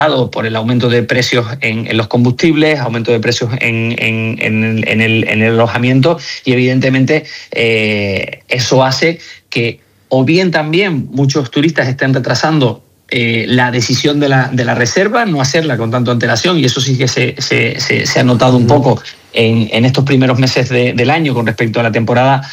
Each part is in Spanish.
por el aumento de precios en los combustibles, aumento de precios en el alojamiento, y evidentemente eso hace que o bien también muchos turistas estén retrasando la decisión de la reserva, no hacerla con tanto antelación, y eso sí que se ha notado un poco en estos primeros meses del año con respecto a la temporada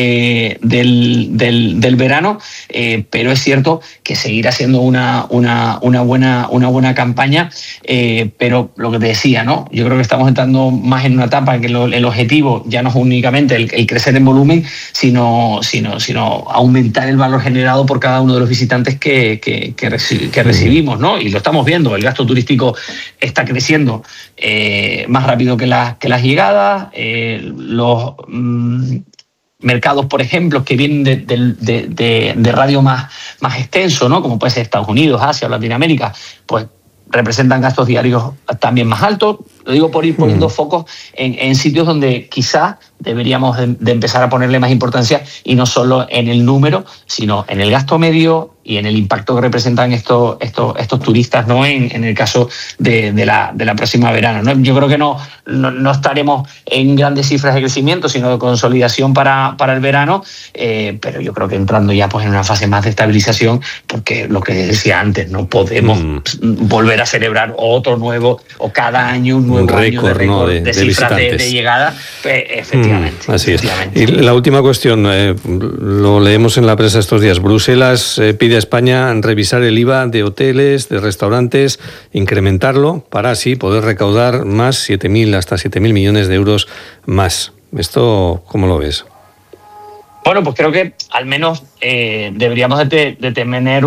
del verano, pero es cierto que seguirá siendo una buena campaña, pero lo que te decía, ¿no? Yo creo que estamos entrando más en una etapa en que el objetivo ya no es únicamente el crecer en volumen, sino aumentar el valor generado por cada uno de los visitantes que recibimos, ¿no? Y lo estamos viendo, el gasto turístico está creciendo más rápido que las llegadas. Los mercados, por ejemplo, que vienen de radio más extenso, ¿no? Como puede ser Estados Unidos, Asia o Latinoamérica, pues representan gastos diarios también más altos. Lo digo por ir poniendo focos en sitios donde quizás deberíamos de empezar a ponerle más importancia, y no solo en el número, sino en el gasto medio y en el impacto que representan estos turistas, ¿no? En el caso de la próxima verano, ¿no? Yo creo que no estaremos en grandes cifras de crecimiento, sino de consolidación para el verano, pero yo creo que entrando ya pues en una fase más de estabilización, porque lo que decía antes, no podemos volver a celebrar otro nuevo, o cada año un nuevo récord, ¿no? de cifras de llegada, efectivamente. Así es. Y la última cuestión, lo leemos en la prensa estos días. Bruselas pide a España revisar el IVA de hoteles, de restaurantes, incrementarlo para así poder recaudar más, hasta 7.000 millones de euros más. ¿Esto cómo lo ves? Bueno, pues creo que al menos deberíamos de tener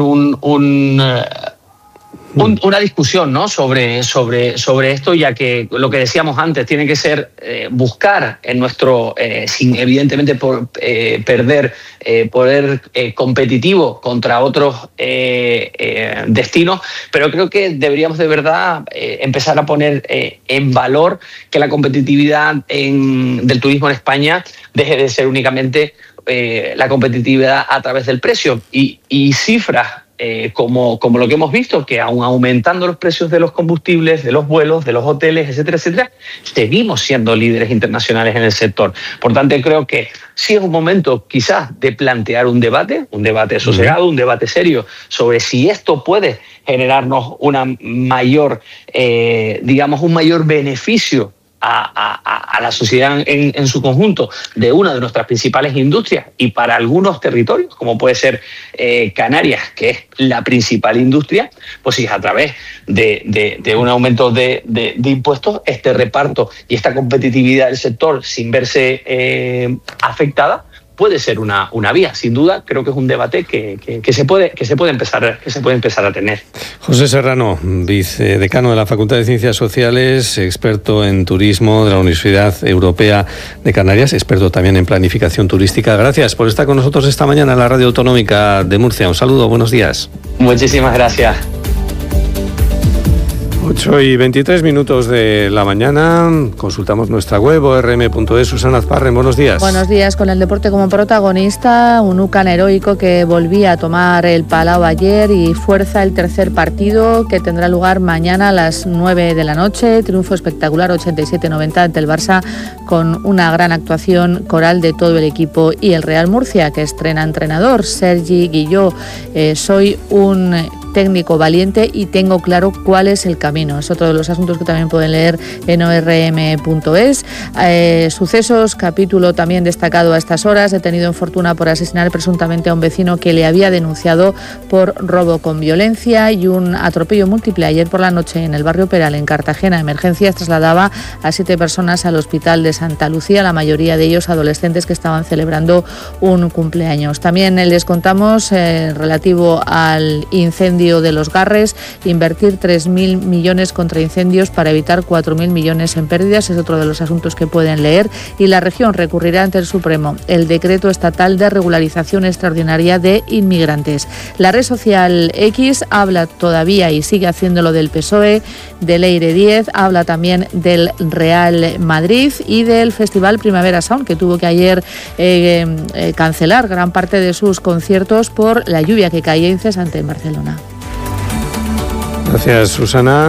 una discusión, ¿no? sobre esto, ya que lo que decíamos antes tiene que ser buscar en nuestro, sin evidentemente perder poder competitivo contra otros destinos, pero creo que deberíamos de verdad empezar a poner en valor que la competitividad del turismo en España deje de ser únicamente la competitividad a través del precio, y cifras como lo que hemos visto, que aun aumentando los precios de los combustibles, de los vuelos, de los hoteles, etcétera, seguimos siendo líderes internacionales en el sector. Por tanto, creo que sí es un momento quizás de plantear un debate sosegado, un debate serio sobre si esto puede generarnos una mayor, un mayor beneficio a la sociedad en su conjunto de una de nuestras principales industrias, y para algunos territorios, como puede ser Canarias, que es la principal industria, pues si es a través de un aumento de impuestos, este reparto y esta competitividad del sector sin verse afectada, puede ser una vía. Sin duda, creo que es un debate que se puede empezar a tener. José Serrano, vicedecano de la Facultad de Ciencias Sociales, experto en turismo de la Universidad Europea de Canarias, experto también en planificación turística. Gracias por estar con nosotros esta mañana en la Radio Autonómica de Murcia. Un saludo, buenos días. Muchísimas gracias. 8:23 de la mañana, consultamos nuestra web orm.es. Susana Azparren, buenos días. Buenos días. Con el deporte como protagonista, un UCAN heroico que volvía a tomar el Palau ayer y fuerza el tercer partido que tendrá lugar mañana a las 9 de la noche. Triunfo espectacular, 87-90 ante el Barça, con una gran actuación coral de todo el equipo, y el Real Murcia, que estrena entrenador, Sergi Guilló. Soy un técnico valiente y tengo claro cuál es el camino. Es otro de los asuntos que también pueden leer en orm.es. Sucesos, capítulo también destacado a estas horas, detenido en Fortuna por asesinar presuntamente a un vecino que le había denunciado por robo con violencia, y un atropello múltiple ayer por la noche en el barrio Peral, en Cartagena. Emergencias trasladaba a 7 personas al hospital de Santa Lucía, la mayoría de ellos adolescentes que estaban celebrando un cumpleaños. También les contamos relativo al incendio de Los Garres, invertir 3.000 millones contra incendios para evitar 4.000 millones en pérdidas, es otro de los asuntos que pueden leer. Y la región recurrirá ante el Supremo el decreto estatal de regularización extraordinaria de inmigrantes. La red social X habla todavía y sigue haciéndolo del PSOE, del Eire 10, habla también del Real Madrid y del Festival Primavera Sound, que tuvo que ayer cancelar gran parte de sus conciertos por la lluvia que caía incesante en Barcelona. Gracias, Susana.